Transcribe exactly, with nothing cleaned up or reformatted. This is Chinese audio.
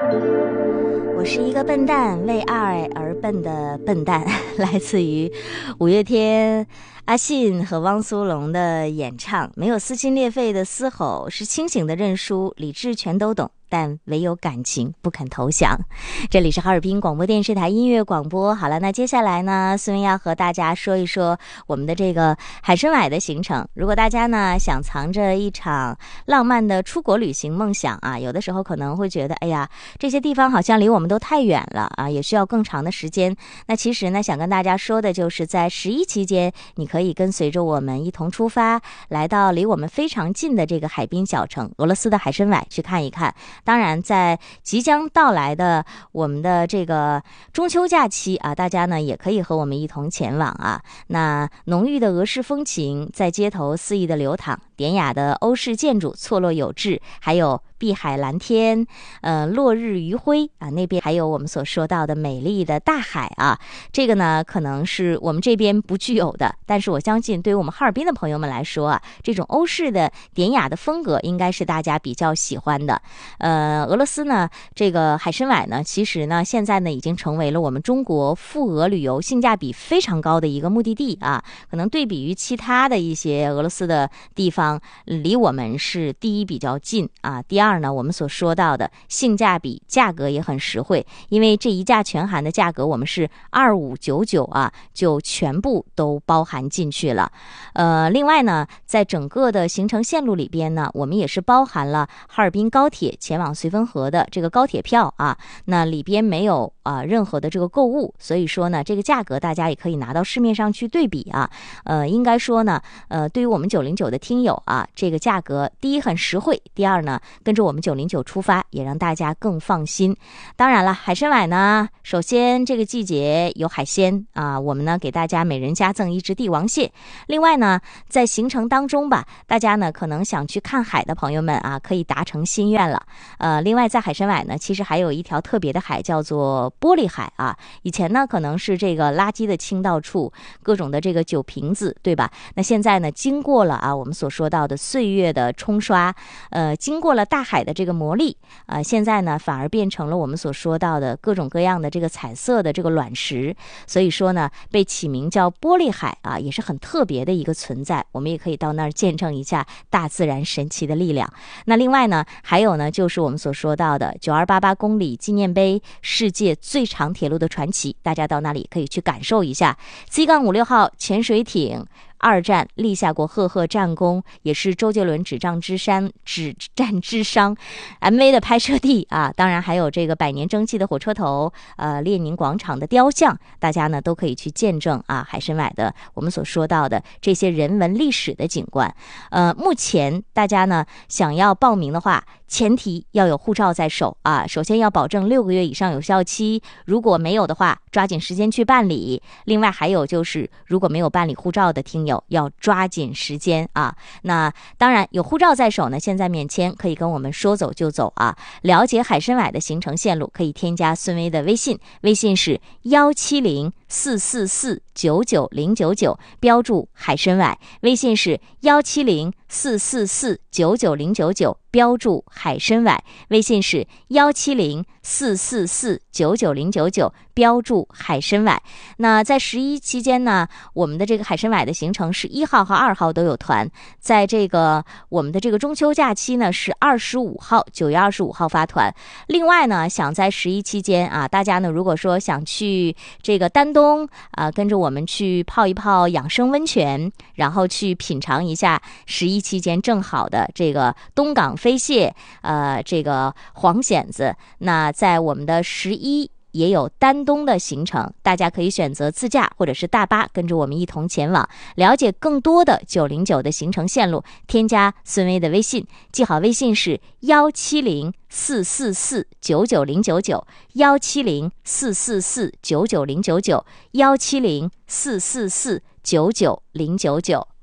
我是一个笨蛋，为爱而笨的笨蛋，来自于五月天、阿信和汪苏泷的演唱。没有撕心裂肺的嘶吼，是清醒的认输，理智全都懂，但唯有感情不肯投降。这里是哈尔滨广播电视台音乐广播。好了，那接下来呢，孙文要和大家说一说我们的这个海参崴的行程。如果大家呢想藏着一场浪漫的出国旅行梦想啊，有的时候可能会觉得，哎呀，这些地方好像离我们都太远了啊，也需要更长的时间。那其实呢，想跟大家说的就是，在十一期间，你可以跟随着我们一同出发，来到离我们非常近的这个海滨小城俄罗斯的海参崴去看一看。当然在即将到来的我们的这个中秋假期啊，大家呢也可以和我们一同前往啊。那浓郁的俄式风情在街头肆意的流淌，典雅的欧式建筑错落有致，还有碧海蓝天，呃，落日余晖啊，那边还有我们所说到的美丽的大海啊，这个呢可能是我们这边不具有的，但是我相信对于我们哈尔滨的朋友们来说啊，这种欧式的典雅的风格应该是大家比较喜欢的。呃，俄罗斯呢，这个海参崴呢，其实呢现在呢已经成为了我们中国赴俄旅游性价比非常高的一个目的地啊，可能对比于其他的一些俄罗斯的地方，离我们是第一比较近啊，第二二呢，我们所说到的性价比，价格也很实惠，因为这一价全含的价格我们是二五九九啊，就全部都包含进去了。呃，另外呢，在整个的行程线路里边呢，我们也是包含了哈尔滨高铁前往绥芬河的这个高铁票啊，那里边没有啊、呃、任何的这个购物，所以说呢，这个价格大家也可以拿到市面上去对比啊。呃，应该说呢，呃，对于我们九零九的听友啊，这个价格第一很实惠，第二呢，跟着我们九零九出发，也让大家更放心。当然了，海参崴呢，首先这个季节有海鲜啊，我们呢给大家每人加赠一只帝王蟹。另外呢，在行程当中吧，大家呢可能想去看海的朋友们啊，可以达成心愿了。呃，另外在海参崴呢，其实还有一条特别的海，叫做玻璃海啊。以前呢可能是这个垃圾的倾倒处，各种的这个酒瓶子，对吧？那现在呢，经过了啊我们所说到的岁月的冲刷，呃，经过了大海的这个磨砺啊、呃，现在呢反而变成了我们所说到的各种各样的这个彩色的这个卵石，所以说呢被起名叫玻璃海啊，也是很特别的一个存在。我们也可以到那儿见证一下大自然神奇的力量。那另外呢，还有呢就是我们所说到的九二八八公里纪念碑，世界最长铁路的传奇，大家到那里可以去感受一下。C 五六号潜水艇二战立下过赫赫战功，也是周杰伦纸上之山纸战之殇 M V 的拍摄地啊。当然还有这个百年蒸汽的火车头，呃，列宁广场的雕像，大家呢都可以去见证啊海参崴的我们所说到的这些人文历史的景观。呃，目前大家呢想要报名的话，前提要有护照在手啊，首先要保证六个月以上有效期，如果没有的话，抓紧时间去办理。另外还有就是，如果没有办理护照的听友，要抓紧时间啊。那当然有护照在手呢，现在免签，可以跟我们说走就走啊。了解海参崴的行程线路，可以添加孙威的微信，微信是幺七零四四四九九零九九，标注海参崴，微信是幺七零四四四九九零九九，标注海参崴，微信是幺七零四四四九九零九九，标注海参崴。那在十一期间呢，我们的这个海参崴的行程是一号和二号都有团，在这个我们的这个中秋假期呢是二十五号，九月二十五号发团。另外呢，想在十一期间啊，大家呢如果说想去这个丹东啊，跟着我们去泡一泡养生温泉，然后去品尝一下十一期间正好的这个东港飞蟹，呃，这个黄蚬子。那在我们的十一也有丹东的行程，大家可以选择自驾或者是大巴，跟着我们一同前往。了解更多的九零九的行程线路，添加孙威的微信，记好微信是幺七零四四四九九零九九，幺七零四四四九九零九九，幺七零四四四九九零九九。